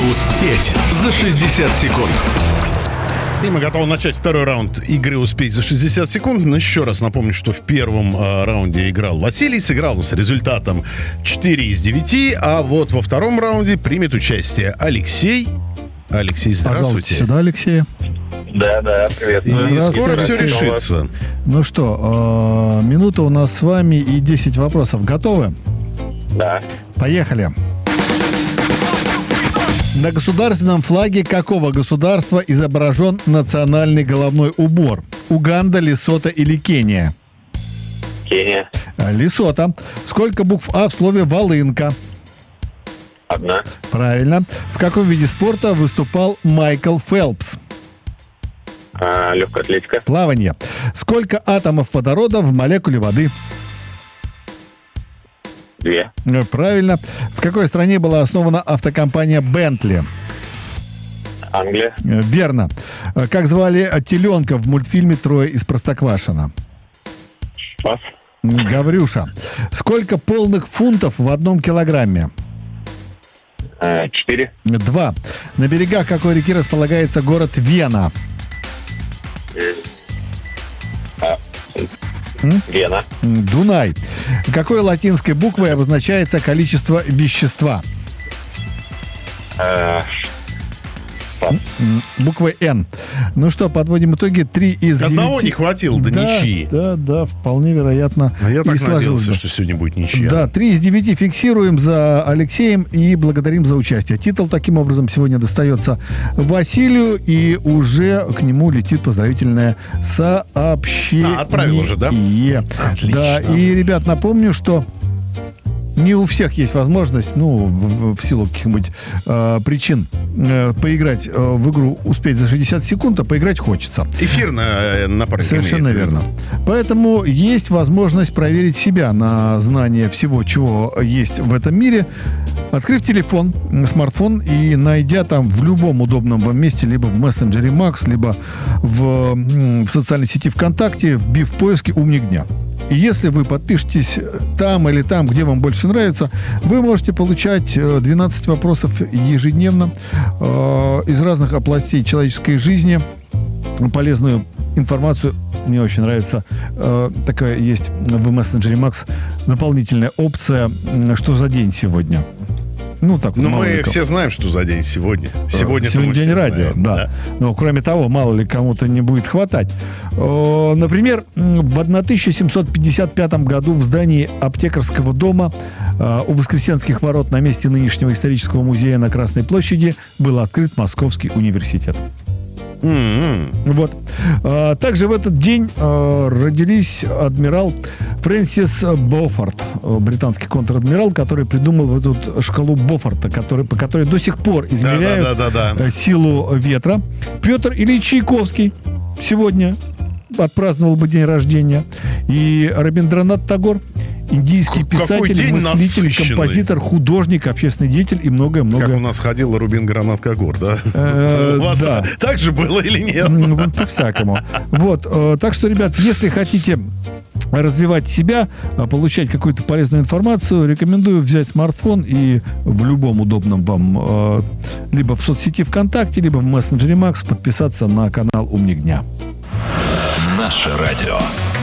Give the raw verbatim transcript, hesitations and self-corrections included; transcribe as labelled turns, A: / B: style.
A: Успеть за шестьдесят секунд.
B: И мы готовы начать второй раунд игры «Успеть за шестьдесят секунд». Но еще раз напомню, что в первом э, раунде играл Василий. Сыграл он с результатом четыре из девяти. А вот во втором раунде примет участие Алексей. Алексей, здравствуйте.
C: Пожалуйста, сюда, Алексей.
D: Да, да, привет.
B: И скоро
C: Алексей.
B: все решится.
C: Ну что, э, минута у нас с вами и десять вопросов. Готовы?
D: Да.
C: Поехали. На государственном флаге какого государства изображен национальный головной убор? Уганда, Лесото или Кения?
D: Кения.
C: Лесото. Сколько букв А в слове «волынка»?
D: Одна.
C: Правильно. В каком виде спорта выступал Майкл Фелпс?
D: А, легкая атлетика.
C: Плавание. Сколько атомов водорода в молекуле воды?
D: Две.
C: Правильно. В какой стране была основана автокомпания Bentley?
D: Англия.
C: Верно. Как звали теленка в мультфильме «Трое из Простоквашино»?
D: Пас.
C: Гаврюша. Сколько полных фунтов в одном килограмме?
D: А, четыре.
C: Два. На берегах какой реки располагается город Вена?
D: А,
C: М?
D: Вена.
C: Дунай. Какой латинской буквой обозначается количество вещества?
D: А, пас.
C: М, Буквой Н. Ну что, подводим итоги. Три из девяти.
B: Одного не хватило до
C: да,
B: ничьи.
C: Да, да, вполне вероятно.
B: А я
C: и
B: так
C: сложилось
B: надеялся,
C: бы.
B: что сегодня будет ничья.
C: Да, три из девяти фиксируем за Алексеем и благодарим за участие. Титул таким образом сегодня достается Василию, и уже к нему летит поздравительное сообщение.
B: А, отправил уже, да? Отлично.
C: Да, и, ребят, напомню, что не у всех есть возможность, ну, в, в силу каких-нибудь э, причин, э, поиграть э, в игру «Успеть за шестьдесят секунд», а поиграть хочется.
B: Эфирно напарник.
C: Совершенно
B: имеет в виду.
C: верно. Поэтому есть возможность проверить себя на знание всего, чего есть в этом мире, открыв телефон, смартфон и найдя там в любом удобном вам месте, либо в мессенджере Макс, либо в, в социальной сети ВКонтакте, вбив в поиске «Умник дня». И если вы подпишетесь там или там, где вам больше нравится, вы можете получать двенадцать вопросов ежедневно э, из разных областей человеческой жизни, полезную информацию. Мне очень нравится, э, такая есть в мессенджере Макс дополнительная опция «Что за день сегодня?». Ну, так,
B: Но
C: мало
B: мы
C: ли кому.
B: все знаем, что за день сегодня. Сегодня,
C: Сегодня день радио,
B: знаем,
C: да. Но, кроме того, мало ли кому-то не будет хватать. О, например, в тысяча семьсот пятьдесят пятом году в здании аптекарского дома э, у Воскресенских ворот на месте нынешнего исторического музея на Красной площади был открыт Московский университет.
B: М-м.
C: Вот. А, также в этот день а, родились адмирал Фрэнсис Боффорд, британский контр-адмирал, который придумал вот эту шкалу Боффорта, который, по которой до сих пор измеряют
B: Да-да-да-да-да.
C: силу ветра. Петр Ильич Чайковский сегодня отпраздновал бы день рождения. И Рабиндранат Тагор, индийский
B: Какой
C: писатель,
B: день
C: мыслитель,
B: насыщенный.
C: композитор, художник, общественный деятель и
B: Как
C: многое-многое.
B: у нас ходил Рубин Гранат Когор, да?
C: Э,
B: У вас
C: да.
B: так же было или нет?
C: Ну, вот по-всякому. Вот. э, Так что, ребят, если хотите развивать себя, а, получать какую-то полезную информацию, рекомендую взять смартфон и в любом удобном вам, э, либо в соцсети ВКонтакте, либо в мессенджере Макс подписаться на канал «Умник дня».
A: Наше радио.